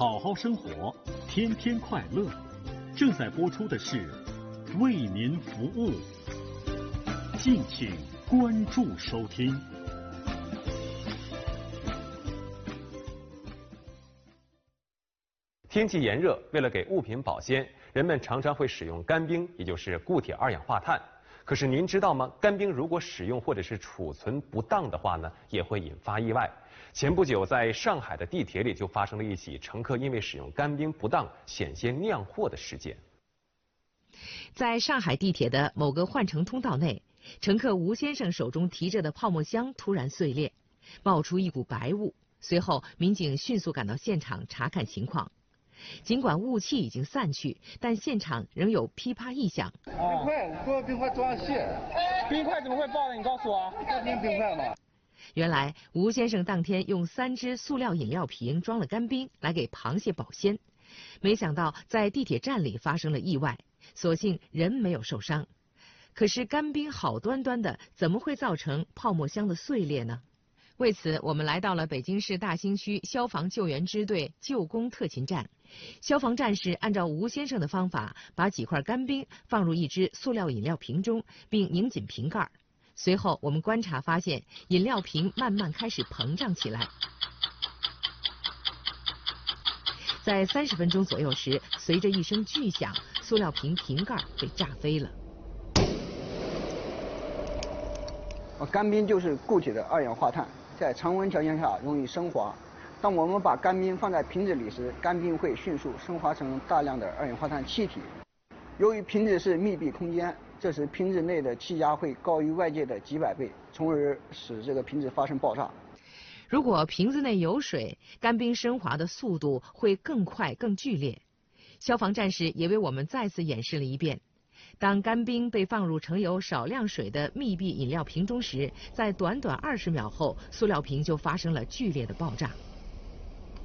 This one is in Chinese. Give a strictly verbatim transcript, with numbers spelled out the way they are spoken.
好好生活，天天快乐。正在播出的是为您服务，敬请关注收听。 天气炎热，为了给物品保鲜，人们常常会使用干冰，也就是固体二氧化碳。可是您知道吗？干冰如果使用或者是储存不当的话呢，也会引发意外。前不久，在上海的地铁里就发生了一起乘客因为使用干冰不当，险些酿祸的事件。 在上海地铁的某个换乘通道内，乘客吴先生手中提着的泡沫箱突然碎裂，冒出一股白雾。随后，民警迅速赶到现场查看情况。尽管雾气已经散去，但现场仍有噼啪异响。 冰块，说冰块装卸。 冰块怎么会爆的？你告诉我。 干冰冰块嘛。 原来吴先生当天用三只塑料饮料瓶装了干冰来给螃蟹保鲜，没想到在地铁站里发生了意外，所幸人没有受伤。可是干冰好端端的，怎么会造成泡沫箱的碎裂呢？为此，我们来到了北京市大兴区消防救援支队救工特勤站。消防战士按照吴先生的方法，把几块干冰放入一只塑料饮料瓶中，并拧紧瓶盖。随后，我们观察发现，饮料瓶慢慢开始膨胀起来。在三十分钟左右时，随着一声巨响，塑料瓶瓶盖被炸飞了。 干冰就是固体的二氧化碳，在常温条件下容易升华。当我们把干冰放在瓶子里时，干冰会迅速升华成大量的二氧化碳气体。由于瓶子是密闭空间，这时瓶子内的气压会高于外界的几百倍，从而使这个瓶子发生爆炸。 如果瓶子内有水，干冰升华的速度会更快、更剧烈。消防战士也为我们再次演示了一遍。当干冰被放入盛有少量水的密闭饮料瓶中时，在短短二十秒后，塑料瓶就发生了剧烈的爆炸。